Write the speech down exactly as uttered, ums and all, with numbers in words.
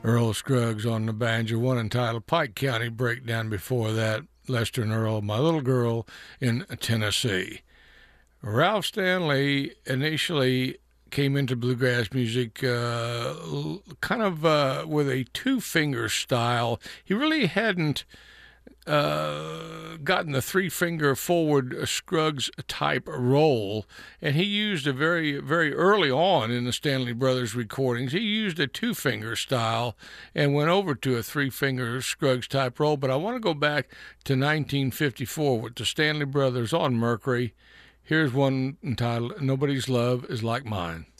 Earl Scruggs on the banjo, one entitled Pike County Breakdown. Before that, Lester and Earl, My Little Girl in Tennessee. Ralph Stanley initially came into bluegrass music uh, kind of uh, with a two-finger style. He really hadn't uh, gotten the three-finger forward Scruggs type roll, and he used a very, very early on in the Stanley Brothers recordings, he used a two-finger style and went over to a three-finger Scruggs type roll. But I want to go back to nineteen fifty-four with the Stanley Brothers on Mercury. Here's one entitled Nobody's Love is Like Mine.